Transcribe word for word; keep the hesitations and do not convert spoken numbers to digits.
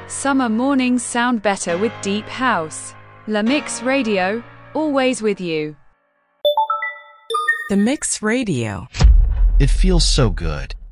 Summer mornings sound better with Deep House. La Mix Radio, always with you. The Mix Radio. It feels so good.